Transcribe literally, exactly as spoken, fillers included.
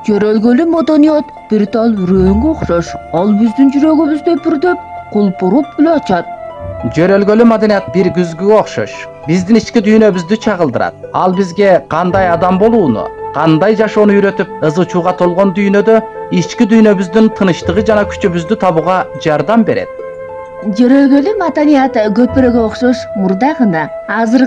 Жөрөлгөлүү маданият бир тал үрөөнгө окшош. Ал биздин жүрөгүбүздө пүрдөп, кулпуруп эле ачат. Жөрөлгөлүү маданият бир күзгүгө окшош. Биздин ички дүйнөбүздү чагылдырат. Ал бизге кандай адам болууну, кандай жашоону үйрөтүп, ызы чууга толгон дүйнөдө ички дүйнөбүздүн тынычтыгы жана күчүбүздү табууга жардам берет. Жөрөлгөлүү маданият көпүрөгө окшош мурда гана, азыр